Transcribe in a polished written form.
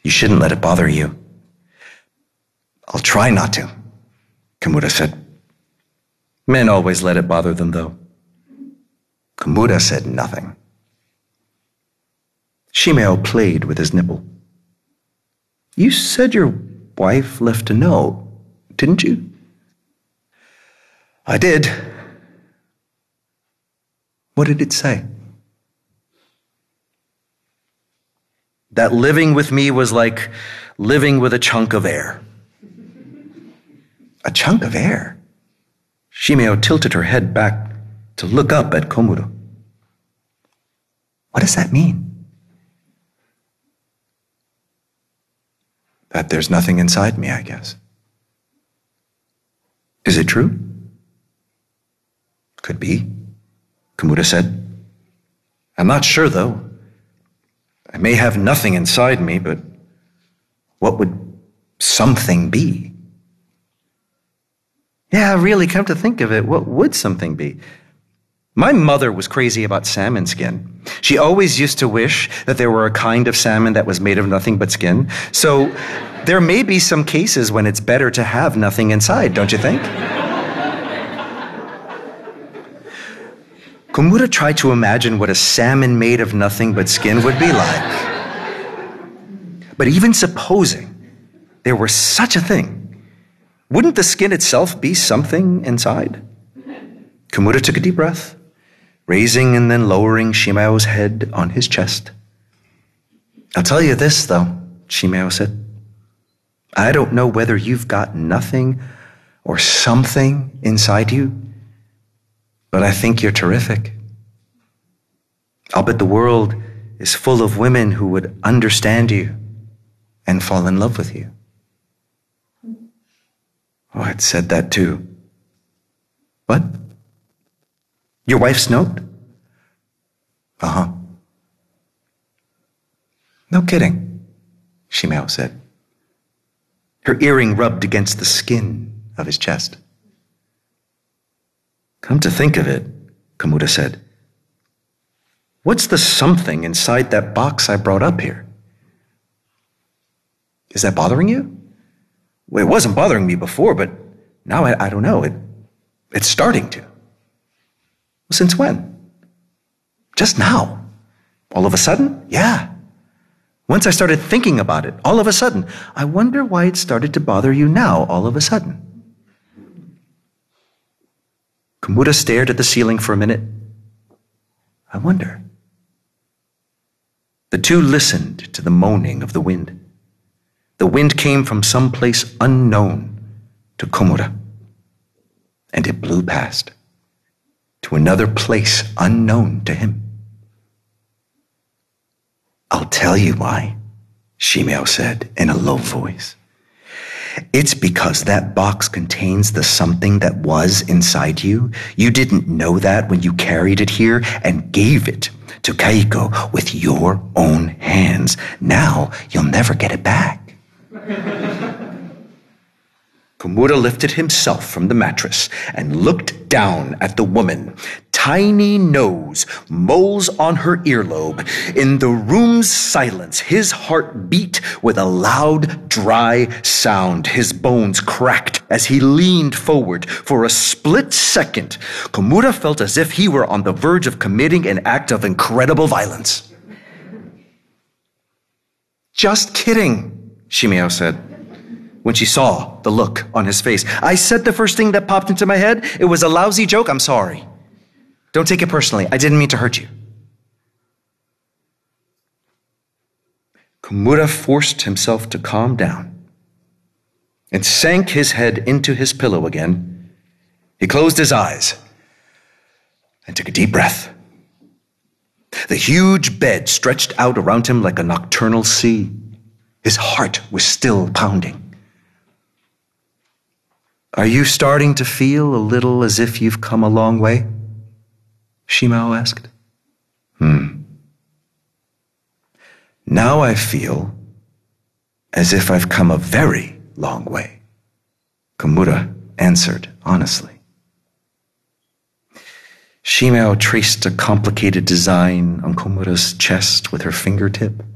You shouldn't let it bother you. I'll try not to, Kimura said. Men always let it bother them, though. Kimura said nothing. Shimeo played with his nipple. You said your wife left a note, didn't you? I did. What did it say? That living with me was like living with a chunk of air. A chunk of air? Shimeo tilted her head back to look up at Komuro. What does that mean? That there's nothing inside me, I guess. Is it true? Could be, Komuro said. I'm not sure, though. I may have nothing inside me, but what would something be? Yeah, really, come to think of it, what would something be? My mother was crazy about salmon skin. She always used to wish that there were a kind of salmon that was made of nothing but skin. So there may be some cases when it's better to have nothing inside, don't you think? Komuro tried to imagine what a salmon made of nothing but skin would be like. But even supposing there were such a thing, wouldn't the skin itself be something inside? Komuro took a deep breath, raising and then lowering Shimeo's head on his chest. I'll tell you this, though, Shimeo said. I don't know whether you've got nothing or something inside you, but I think you're terrific. I'll bet the world is full of women who would understand you and fall in love with you. Oh, I'd said that too. What? Your wife's note? Uh-huh. No kidding, Shimeo said. Her earring rubbed against the skin of his chest. Come to think of it, Komuro said, what's the something inside that box I brought up here? Is that bothering you? Well, it wasn't bothering me before, but now I don't know. It's starting to. Well, since when? Just now. All of a sudden? Yeah. Once I started thinking about it, all of a sudden. I wonder why it started to bother you now, all of a sudden. Komuro stared at the ceiling for a minute. I wonder. The two listened to the moaning of the wind. The wind came from some place unknown to Komuro, and it blew past to another place unknown to him. I'll tell you why, Shimeo said in a low voice. It's because that box contains the something that was inside you. You didn't know that when you carried it here and gave it to Kaiko with your own hands. Now you'll never get it back. Komuro lifted himself from the mattress and looked down at the woman. Tiny nose, moles on her earlobe. In the room's silence, his heart beat with a loud, dry sound. His bones cracked as he leaned forward. For a split second, Komuro felt as if he were on the verge of committing an act of incredible violence. Just kidding, Shimeo said, when she saw the look on his face. I said the first thing that popped into my head. It was a lousy joke. I'm sorry. Don't take it personally. I didn't mean to hurt you. Komuro forced himself to calm down and sank his head into his pillow again. He closed his eyes and took a deep breath. The huge bed stretched out around him like a nocturnal sea. His heart was still pounding. Are you starting to feel a little as if you've come a long way? Shimeo asked. Now I feel as if I've come a very long way, Komuro answered honestly. Shimeo traced a complicated design on Komuro's chest with her fingertip.